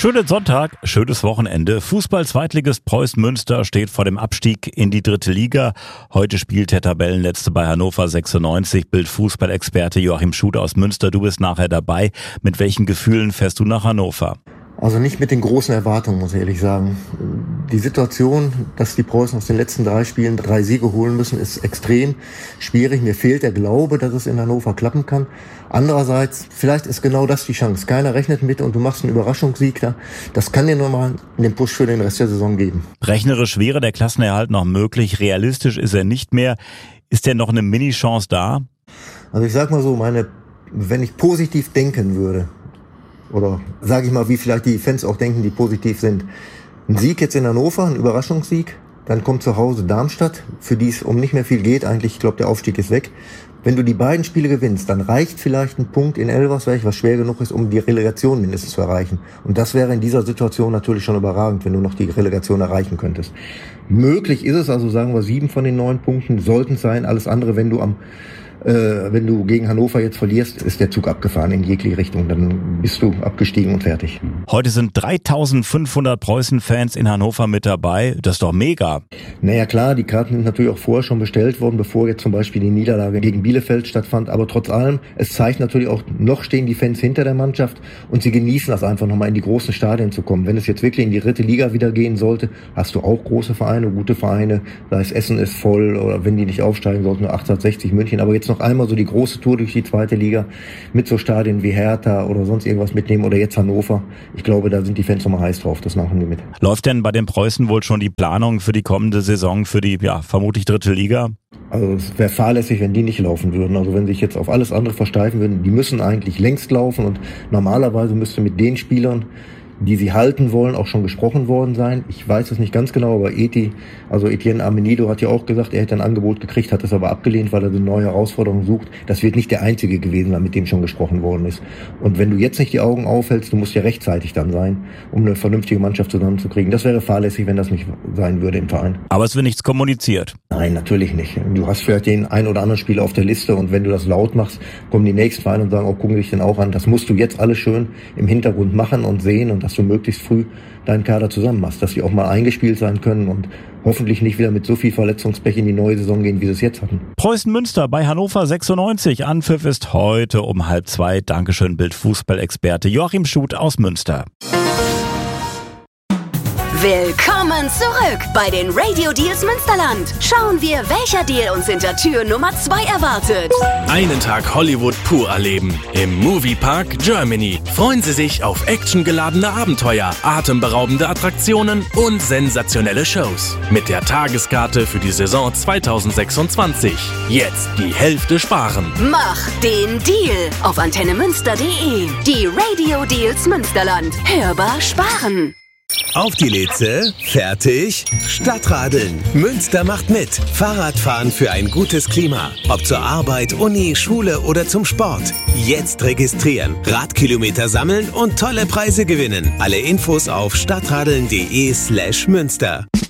Schönen Sonntag, schönes Wochenende. Fußball-Zweitligist Preußen Münster steht vor dem Abstieg in die 3. Liga. Heute spielt der Tabellenletzte bei Hannover 96. Bild-Fußballexperte Joachim Schuth aus Münster. Du bist nachher dabei. Mit welchen Gefühlen fährst du nach Hannover? Also nicht mit den großen Erwartungen, muss ich ehrlich sagen. Die Situation, dass die Preußen aus den letzten 3 Spielen 3 Siege holen müssen, ist extrem schwierig. Mir fehlt der Glaube, dass es in Hannover klappen kann. Andererseits, vielleicht ist genau das die Chance. Keiner rechnet mit und du machst einen Überraschungssieg da. Das kann dir nochmal den Push für den Rest der Saison geben. Rechnerisch wäre der Klassenerhalt noch möglich. Realistisch ist er nicht mehr. Ist denn noch eine Mini-Chance da? Also ich sag mal so, wenn ich positiv denken würde, oder sage ich mal, wie vielleicht die Fans auch denken, die positiv sind. Ein Sieg jetzt in Hannover, ein Überraschungssieg. Dann kommt zu Hause Darmstadt, für die es um nicht mehr viel geht. Eigentlich, ich glaube, der Aufstieg ist weg. Wenn du die beiden Spiele gewinnst, dann reicht vielleicht ein Punkt in Elversberg, was schwer genug ist, um die Relegation mindestens zu erreichen. Und das wäre in dieser Situation natürlich schon überragend, wenn du noch die Relegation erreichen könntest. Möglich ist es, also sagen wir 7 von den 9 Punkten sollten es sein. Alles andere, wenn du gegen Hannover jetzt verlierst, ist der Zug abgefahren in jegliche Richtung. Dann bist du abgestiegen und fertig. Heute sind 3.500 Preußen-Fans in Hannover mit dabei. Das ist doch mega. Naja klar, die Karten sind natürlich auch vorher schon bestellt worden, bevor jetzt zum Beispiel die Niederlage gegen Bielefeld stattfand. Aber trotz allem, es zeigt natürlich auch, noch stehen die Fans hinter der Mannschaft und sie genießen das einfach nochmal in die großen Stadien zu kommen. Wenn es jetzt wirklich in die 3. Liga wieder gehen sollte, hast du auch große Vereine, gute Vereine. Sei es Essen ist voll oder wenn die nicht aufsteigen sollten, nur 1860 München. Aber jetzt noch einmal so die große Tour durch die 2. Liga mit so Stadien wie Hertha oder sonst irgendwas mitnehmen oder jetzt Hannover. Ich glaube, da sind die Fans nochmal heiß drauf. Das machen die mit. Läuft denn bei den Preußen wohl schon die Planung für die kommende Saison, für die vermutlich 3. Liga? Also es wäre fahrlässig, wenn die nicht laufen würden. Also wenn sie sich jetzt auf alles andere versteifen würden, die müssen eigentlich längst laufen und normalerweise müsste mit den Spielern, die sie halten wollen, auch schon gesprochen worden sein. Ich weiß es nicht ganz genau, aber Etienne Amenido hat ja auch gesagt, er hätte ein Angebot gekriegt, hat es aber abgelehnt, weil er eine neue Herausforderung sucht. Das wird nicht der einzige gewesen sein, mit dem schon gesprochen worden ist. Und wenn du jetzt nicht die Augen aufhältst, du musst ja rechtzeitig dann sein, um eine vernünftige Mannschaft zusammenzukriegen. Das wäre fahrlässig, wenn das nicht sein würde im Verein. Aber es wird nichts kommuniziert. Nein, natürlich nicht. Du hast vielleicht den ein oder anderen Spieler auf der Liste und wenn du das laut machst, kommen die nächsten Vereine und sagen, oh, gucken dich den auch an. Das musst du jetzt alles schön im Hintergrund machen und sehen und dass du möglichst früh deinen Kader zusammen machst, dass die auch mal eingespielt sein können und hoffentlich nicht wieder mit so viel Verletzungspech in die neue Saison gehen, wie sie es jetzt hatten. Preußen Münster bei Hannover 96. Anpfiff ist heute um 1:30. Dankeschön, Bild-Fußballexperte Joachim Schuth aus Münster. Willkommen zurück bei den Radio Deals Münsterland. Schauen wir, welcher Deal uns hinter Tür Nummer 2 erwartet. Einen Tag Hollywood pur erleben. Im Moviepark Germany. Freuen Sie sich auf actiongeladene Abenteuer, atemberaubende Attraktionen und sensationelle Shows. Mit der Tageskarte für die Saison 2026. Jetzt die Hälfte sparen. Mach den Deal auf antennemünster.de. Die Radio Deals Münsterland. Hörbar sparen. Auf die Leze, fertig, Stadtradeln. Münster macht mit. Fahrradfahren für ein gutes Klima. Ob zur Arbeit, Uni, Schule oder zum Sport. Jetzt registrieren, Radkilometer sammeln und tolle Preise gewinnen. Alle Infos auf stadtradeln.de/Münster.